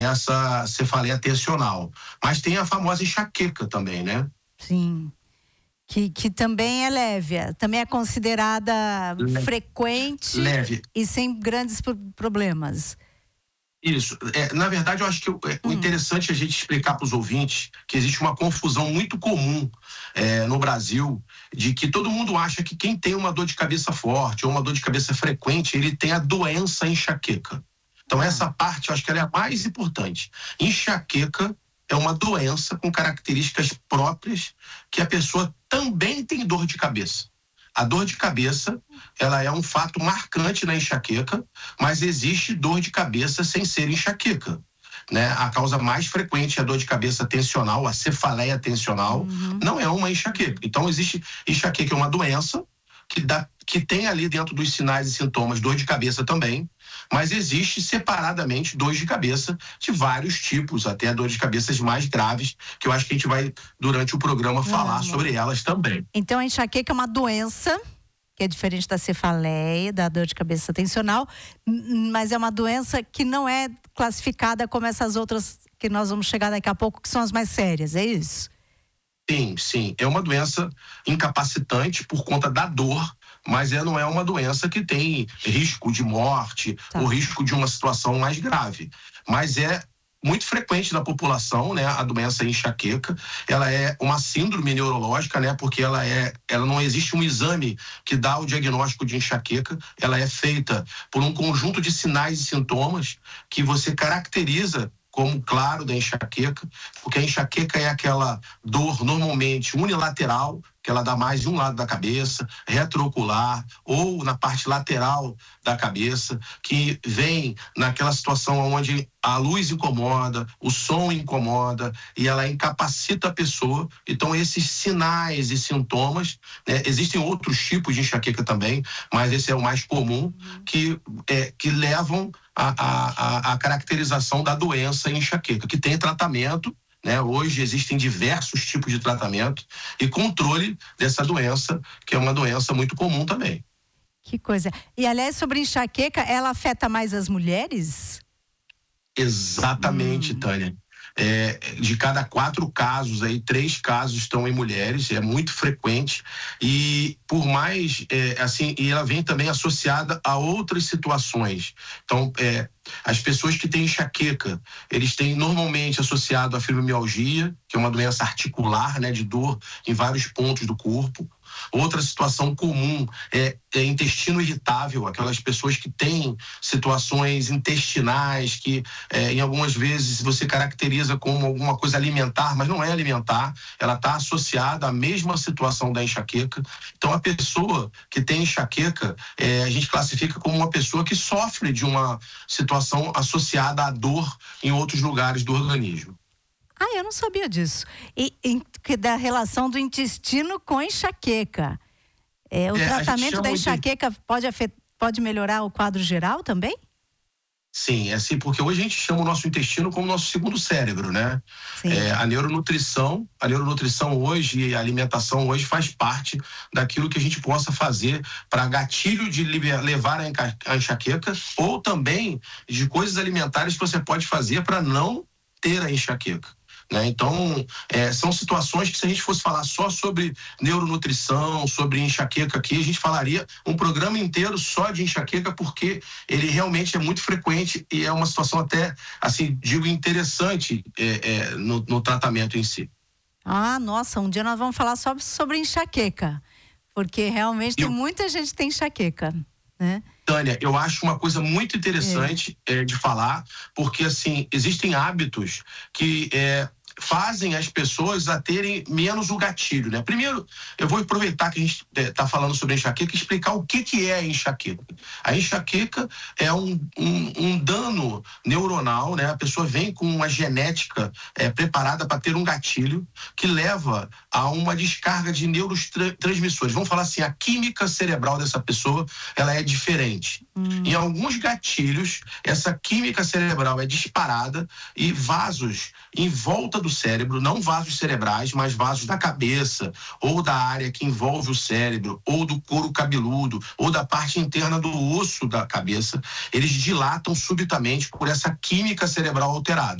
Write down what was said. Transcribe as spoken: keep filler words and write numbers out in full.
essa cefaleia tensional. Mas tem a famosa enxaqueca também, né? Sim. Que, que também é leve, também é considerada leve. frequente leve. E sem grandes problemas. Isso. É, na verdade, eu acho que o, é, hum. o interessante é a gente explicar para os ouvintes que existe uma confusão muito comum é, no Brasil, de que todo mundo acha que quem tem uma dor de cabeça forte ou uma dor de cabeça frequente, ele tem a doença enxaqueca. Então, ah. essa parte, eu acho que ela é a mais importante. Enxaqueca é uma doença com características próprias que a pessoa também tem dor de cabeça. A dor de cabeça, ela é um fato marcante na enxaqueca, mas existe dor de cabeça sem ser enxaqueca, né? A causa mais frequente é a dor de cabeça tensional, a cefaleia tensional, uhum. não é uma enxaqueca. Então, existe enxaqueca, é uma doença que, dá, que tem ali dentro dos sinais e sintomas dor de cabeça também, mas existe separadamente dor de cabeça de vários tipos, até dor de cabeças mais graves, que eu acho que a gente vai, durante o programa, falar uhum. sobre elas também. Então, a enxaqueca é uma doença, que é diferente da cefaleia, da dor de cabeça tensional, mas é uma doença que não é classificada como essas outras que nós vamos chegar daqui a pouco, que são as mais sérias, é isso? Sim, sim. É uma doença incapacitante por conta da dor, mas ela não é uma doença que tem risco de morte tá. ou risco de uma situação mais grave. Mas é muito frequente na população, né? A doença enxaqueca, ela é uma síndrome neurológica, né? Porque ela é, ela não existe um exame que dá o diagnóstico de enxaqueca, ela é feita por um conjunto de sinais e sintomas que você caracteriza como claro da enxaqueca, porque a enxaqueca é aquela dor normalmente unilateral, que ela dá mais de um lado da cabeça, retroocular, ou na parte lateral da cabeça, que vem naquela situação onde a luz incomoda, o som incomoda, e ela incapacita a pessoa. Então, esses sinais e sintomas, né, existem outros tipos de enxaqueca também, mas esse é o mais comum, que, é, que levam a, a, a caracterização da doença enxaqueca, que tem tratamento, né? Hoje existem diversos tipos de tratamento e controle dessa doença, que é uma doença muito comum também. Que coisa. E, aliás, sobre enxaqueca, ela afeta mais as mulheres? Exatamente, hum. Tânia. É, de cada quatro casos, aí, três casos estão em mulheres, é muito frequente, e por mais, é, assim, e ela vem também associada a outras situações. Então, é, as pessoas que têm enxaqueca, eles têm normalmente associado a fibromialgia, que é uma doença articular, né, de dor em vários pontos do corpo. Outra situação comum é, é intestino irritável, aquelas pessoas que têm situações intestinais que é, em algumas vezes você caracteriza como alguma coisa alimentar, mas não é alimentar, ela está associada à mesma situação da enxaqueca. Então, a pessoa que tem enxaqueca, é, a gente classifica como uma pessoa que sofre de uma situação associada à dor em outros lugares do organismo. Ah, eu não sabia disso. E, e que da relação do intestino com enxaqueca. É, o é, tratamento da enxaqueca de... pode, afet... pode melhorar o quadro geral também? Sim, é assim, porque hoje a gente chama o nosso intestino como nosso segundo cérebro, né? É, a neuronutrição, a neuronutrição hoje e a alimentação hoje faz parte daquilo que a gente possa fazer para gatilho de levar a enxaqueca, ou também de coisas alimentares que você pode fazer para não ter a enxaqueca. Né? Então, é, são situações que, se a gente fosse falar só sobre neuronutrição, sobre enxaqueca aqui, a gente falaria um programa inteiro só de enxaqueca, porque ele realmente é muito frequente e é uma situação até, assim, digo, interessante é, é, no, no tratamento em si. Ah, nossa, um dia nós vamos falar só sobre enxaqueca, porque realmente tem eu... muita gente que tem enxaqueca, né? Tânia, eu acho uma coisa muito interessante é. É, de falar, porque, assim, existem hábitos que é, fazem as pessoas a terem menos o gatilho, né? Primeiro, eu vou aproveitar que a gente está falando sobre enxaqueca e explicar o que, que é a enxaqueca. A enxaqueca é um, um, um dano neuronal, né? A pessoa vem com uma genética é, preparada para ter um gatilho que leva a uma descarga de neurotransmissores. Vamos falar assim, a química cerebral dessa pessoa, ela é diferente. Hum. Em alguns gatilhos, essa química cerebral é disparada e vasos em volta do cérebro, não vasos cerebrais, mas vasos da cabeça ou da área que envolve o cérebro, ou do couro cabeludo, ou da parte interna do osso da cabeça, eles dilatam subitamente por essa química cerebral alterada.